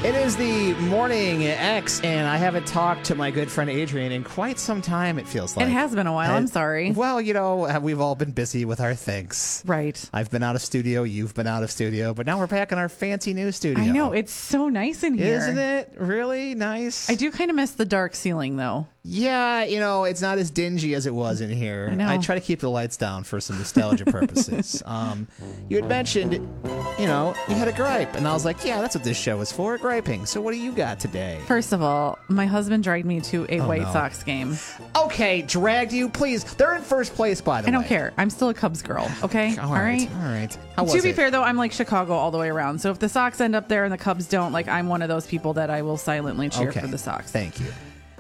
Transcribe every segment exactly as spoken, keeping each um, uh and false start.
It is the Morning X, and I haven't talked to my good friend Adrian in quite some time, it feels like. It has been a while. I, I'm sorry. Well, you know, we've all been busy with our things. Right. I've been out of studio. You've been out of studio. But now we're back in our fancy new studio. I know. It's so nice in here. Isn't it? Really nice? I do kind of miss the dark ceiling, though. Yeah, you know, it's not as dingy as it was in here. I know. I try to keep the lights down for some nostalgia purposes. um, you had mentioned, you know, you had a gripe. And I was like, yeah, that's what this show is for, griping. So what do you got today? First of all, my husband dragged me to a Oh, White no. Sox game. Okay, dragged you, please. They're in first place, by the I way. don't care. I'm still a Cubs girl, okay? All right, all right. How was To be it? fair, though, I'm like Chicago all the way around. So if the Sox end up there and the Cubs don't, like, I'm one of those people that I will silently cheer Okay. for the Sox. Thank you.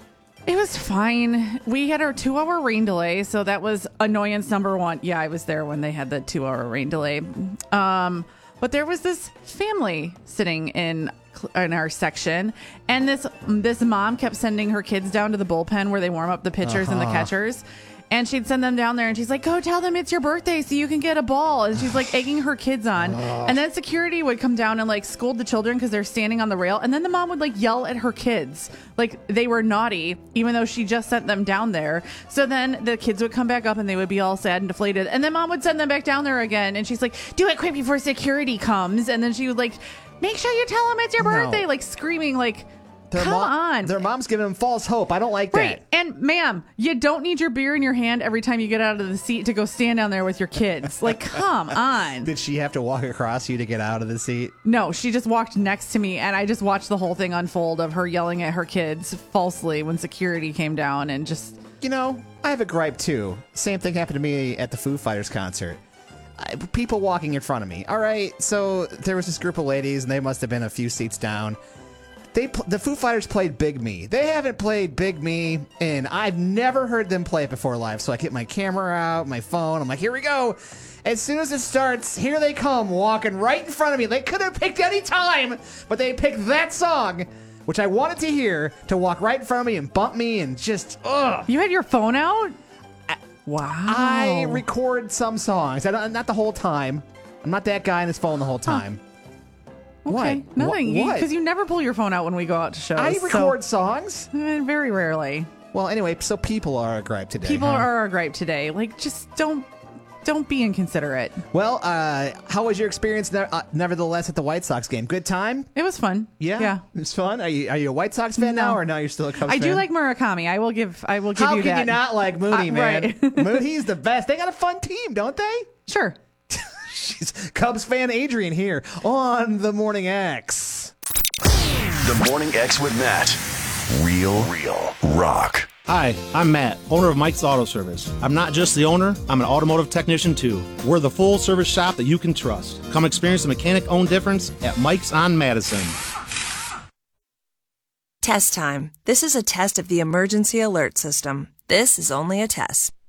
It was fine. We had our two-hour rain delay, so that was annoyance number one. Yeah, I was there when they had the two-hour rain delay. Um, but there was this family sitting in in our section, and this this mom kept sending her kids down to the bullpen where they warm up the pitchers and the catchers. And she'd send them down there, and she's like, go tell them it's your birthday so you can get a ball. And she's like egging her kids on. And then security would come down and like scold the children because they're standing on the rail. And then the mom would like yell at her kids like they were naughty, even though she just sent them down there. So then the kids would come back up and they would be all sad and deflated. And then mom would send them back down there again. And she's like, do it quick before security comes. And then she would like, make sure you tell them it's your birthday, No. like screaming like, Their come mom- on. Their mom's giving them false hope. I don't like Right. that. And ma'am, you don't need your beer in your hand every time you get out of the seat to go stand down there with your kids. Like, come on. Did she have to walk across you to get out of the seat? No, she just walked next to me, and I just watched the whole thing unfold of her yelling at her kids falsely when security came down and just... You know, I have a gripe too. Same thing happened to me at the Foo Fighters concert. I, people walking in front of me. All right, so there was this group of ladies, and they must have been a few seats down. They pl- the Foo Fighters played Big Me. They haven't played Big Me, and I've never heard them play it before live. So I get my camera out, my phone. I'm like, here we go. As soon as it starts, here they come, walking right in front of me. They could have picked any time, but they picked that song, which I wanted to hear, to walk right in front of me and bump me and just, ugh. You had your phone out? Wow. I record some songs. I don't, not the whole time. I'm not that guy on his phone the whole time. Okay, What? nothing. What? Because you never pull your phone out when we go out to shows. I so- record songs. Eh, very rarely. Well, anyway, so people are a gripe today. People huh? are our gripe today. Like, just don't don't be inconsiderate. Well, uh, how was your experience, ne- uh, nevertheless, at the White Sox game? Good time? It was fun. Yeah, Yeah. it was fun. Are you are you a White Sox fan No. now, or now you're still a Cubs I fan? do like Murakami. I will give. I will give How you can that. you not like Mooney, Uh, man? right. Mooney's the best. They got a fun team, don't they? Sure. Jeez. Cubs fan Adrian here on the Morning X. The Morning X with Matt. Real, real rock. Hi, I'm Matt, owner of Mike's Auto Service. I'm not just the owner, I'm an automotive technician too. We're the full service shop that you can trust. Come experience the mechanic-owned difference at Mike's on Madison. Test time. This is a test of the emergency alert system. This is only a test.